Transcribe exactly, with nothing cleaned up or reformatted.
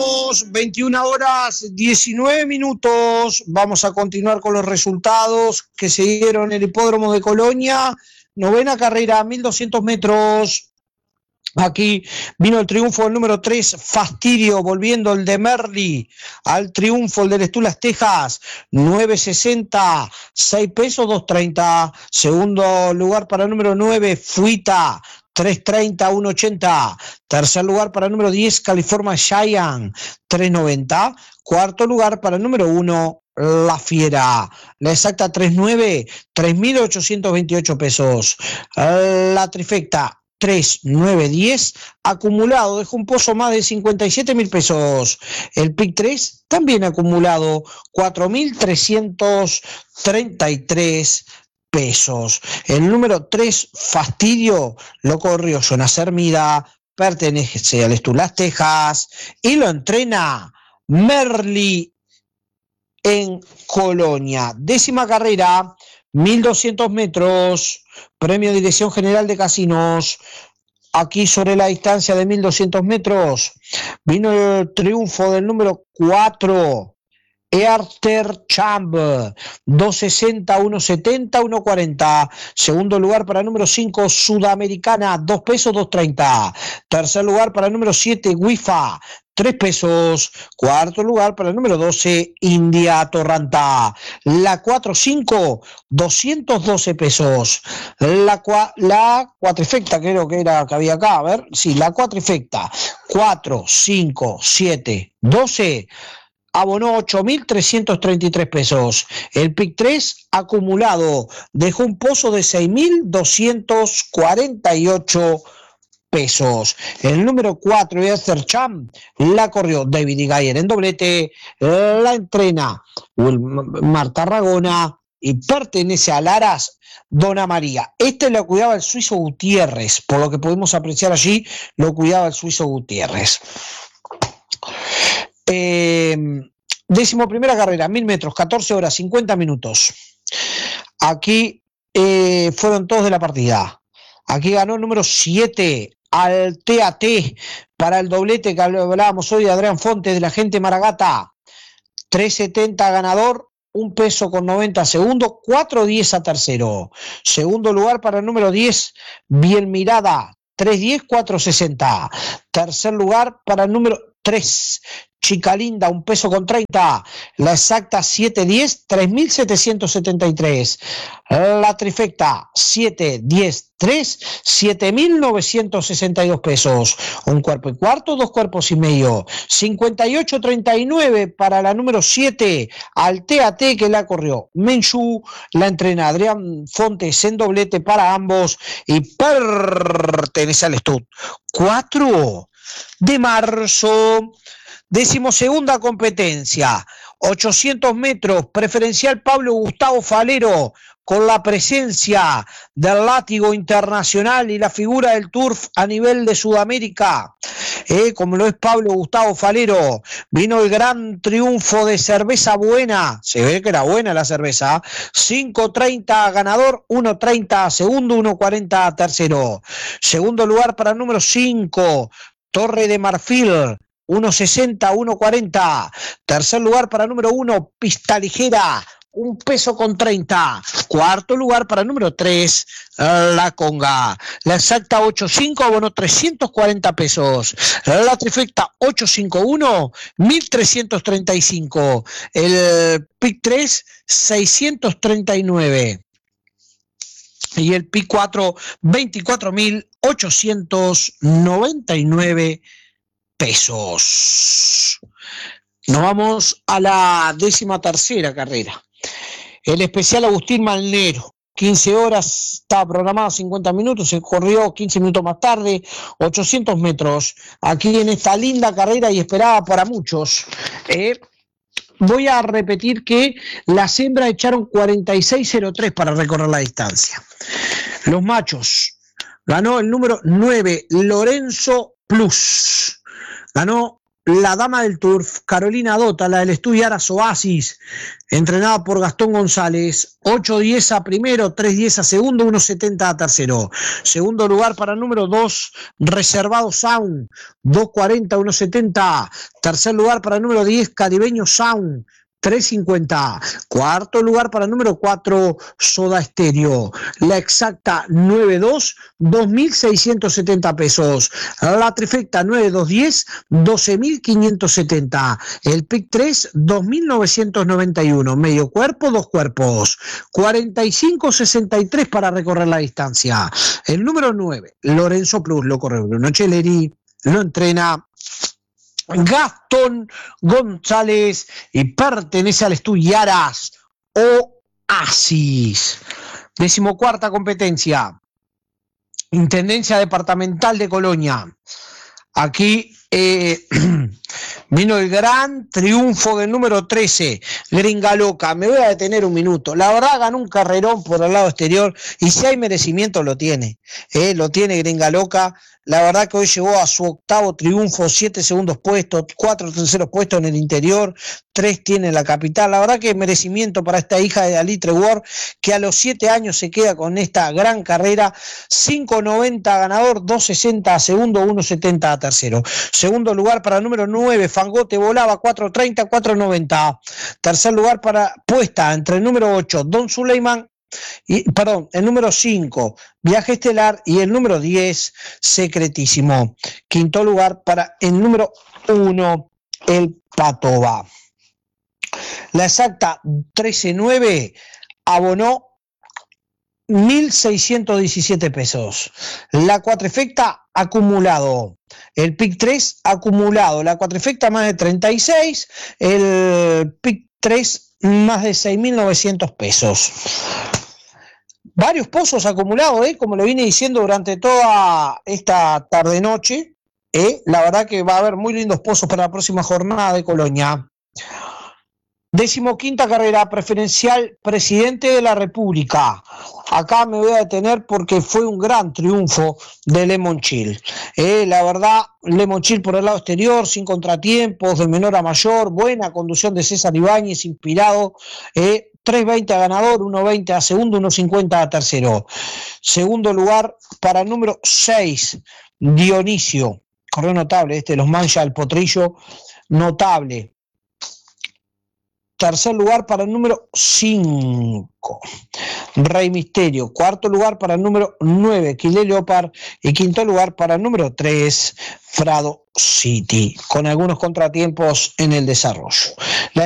Continuamos, veintiuna horas, diecinueve minutos. Vamos a continuar con los resultados que se dieron en el hipódromo de Colonia. Novena carrera, mil doscientos metros. Aquí vino el triunfo del número tres, Fastidio, volviendo el de Merli al triunfo, el de Las Tulas, Texas, nueve sesenta, seis pesos, dos treinta. Segundo lugar para el número nueve, Fuita, tres treinta, uno ochenta. Tercer lugar para el número diez, California Giant, tres noventa. Cuarto lugar para el número uno, La Fiera. La exacta tres nueve, tres mil ochocientos veintiocho pesos. La trifecta tres nueve diez, acumulado, dejó un pozo más de cincuenta y siete mil pesos. El P I C tres también acumulado cuatro mil trescientos treinta y tres pesos. El número tres, Fastidio, lo corrió Jonas Hermida, pertenece a Las Tulas, Texas, y lo entrena Merli en Colonia. Décima carrera, mil doscientos metros, premio Dirección General de Casinos. Aquí sobre la distancia de mil doscientos metros vino el triunfo del número cuatro, Earter Champ, dos sesenta, uno setenta, uno cuarenta. Segundo lugar para el número cinco, Sudamericana, dos pesos, dos treinta. Tercer lugar para el número siete, Wifa, tres pesos. Cuarto lugar para el número doce, India Torranta. La cuatro cinco, doscientos doce pesos. La, cua, la cuatrifecta, creo que era que había acá, a ver, sí, la cuatrifecta, cuatro, cinco, siete, doce, abonó ocho mil trescientos treinta y tres pesos. El P I C tres acumulado dejó un pozo de seis mil doscientos cuarenta y ocho pesos. El número cuatro, Esther Cham, la corrió David Igayer en doblete, la entrena Marta Ragona y pertenece a Laras Dona María. Este lo cuidaba el suizo Gutiérrez, por lo que podemos apreciar allí, lo cuidaba el suizo Gutiérrez. Eh, décimo primera carrera, mil metros, catorce horas, cincuenta minutos. Aquí eh, fueron todos de la partida. Aquí ganó el número siete, al T A T, para el doblete que hablábamos hoy de Adrián Fontes, de la gente Maragata. tres setenta ganador, un peso con noventa segundos, cuatro diez a tercero. Segundo lugar para el número diez, Bien Mirada, tres diez, cuatro sesenta. Tercer lugar para el número tres, Chica Linda, un peso con treinta. La exacta siete diez, tres mil setecientos setenta y tres. La trifecta siete diez tres, siete mil novecientos sesenta y dos pesos. Un cuerpo y cuarto, dos cuerpos y medio. cincuenta y ocho treinta y nueve para la número siete, al T A T, que la corrió Menchú. La entrena Adrián Fontes en doblete para ambos y pertenece al Stud. cuatro de marzo. Decimosegunda competencia, ochocientos metros, preferencial Pablo Gustavo Falero, con la presencia del Látigo Internacional y la figura del Turf a nivel de Sudamérica, eh, como lo es Pablo Gustavo Falero. Vino el gran triunfo de Cerveza Buena, se ve que era buena la cerveza, cinco treinta ganador, uno treinta segundo, uno cuarenta tercero. Segundo lugar para el número cinco, Torre de Marfil, uno sesenta, uno cuarenta. Tercer lugar para el número uno, Pista Ligera, un peso con treinta. Cuarto lugar para el número tres, La Conga. La exacta ocho cinco, abono trescientos cuarenta pesos. La trifecta ocho cinco uno, mil trescientos treinta y cinco. El P I C tres, seiscientos treinta y nueve. Y el P I C cuatro, veinticuatro mil ochocientos noventa y nueve pesos. Nos vamos a la décima tercera carrera. El especial Agustín Malnero, quince horas, estaba programado cincuenta minutos, se corrió quince minutos más tarde, ochocientos metros, aquí en esta linda carrera y esperada para muchos. Eh, voy a repetir que las hembras echaron cuarenta y seis cero tres para recorrer la distancia. Los machos, ganó el número nueve, Lorenzo Plus. Ganó la dama del turf, Carolina Dota, la del Estudiaras Oasis, entrenada por Gastón González, ocho diez a primero, tres diez a segundo, uno setenta a tercero. Segundo lugar para el número dos, Reservado Sound, dos cuarenta, uno setenta. Tercer lugar para el número diez, Caribeño Sound, tres cincuenta. Cuarto lugar para el número cuatro, Soda Stereo. La exacta nueve dos, dos mil seiscientos setenta pesos. La trifecta nueve dos diez, doce mil quinientos setenta. El pick tres, dos mil novecientos noventa y uno. Medio cuerpo, dos cuerpos. cuarenta y cinco sesenta y tres para recorrer la distancia. El número nueve, Lorenzo Plus, lo corre Bruno Cheleri, lo entrena Gastón González y pertenece al Estudiaras Oasis. Decimocuarta competencia, Intendencia Departamental de Colonia. Aquí eh, vino el gran triunfo del número trece, Gringa Loca. Me voy a detener un minuto. La verdad ganó un carrerón por el lado exterior y si hay merecimiento lo tiene. Eh, lo tiene Gringa Loca. La verdad que hoy llegó a su octavo triunfo, siete segundos puestos, cuatro terceros puestos en el interior, tres tiene en la capital. La verdad que merecimiento para esta hija de Alitre Ward, que a los siete años se queda con esta gran carrera. cinco noventa ganador, dos sesenta a segundo, uno setenta a tercero. Segundo lugar para el número nueve, Fangote Volaba, cuatro treinta, cuatro noventa. Tercer lugar para puesta entre el número ocho, Don Suleiman, Y, perdón, el número cinco, Viaje Estelar, y el número diez, Secretísimo. Quinto lugar para el número uno, El Patoba. La exacta trece nueve abonó mil seiscientos diecisiete pesos. La cuatrifecta acumulado. El pick tres acumulado. La cuatrifecta más de treinta y seis. El pick tres más de seis mil novecientos pesos. Varios pozos acumulados, ¿eh? Como lo vine diciendo durante toda esta tarde-noche. ¿eh? La verdad que va a haber muy lindos pozos para la próxima jornada de Colonia. Decimoquinta carrera, preferencial Presidente de la República. Acá me voy a detener porque fue un gran triunfo de Lemon Chill. Eh, la verdad, Lemon Chill por el lado exterior, sin contratiempos, de menor a mayor, buena conducción de César Ibáñez, inspirado. Eh, tres veinte a ganador, uno veinte a segundo, uno cincuenta a tercero. Segundo lugar para el número seis, Dionisio. Correo notable, este los mancha el potrillo, notable. Tercer lugar para el número cinco, Rey Misterio. Cuarto lugar para el número nueve, Kile Leopard. Y quinto lugar para el número tres, Frado City, con algunos contratiempos en el desarrollo. La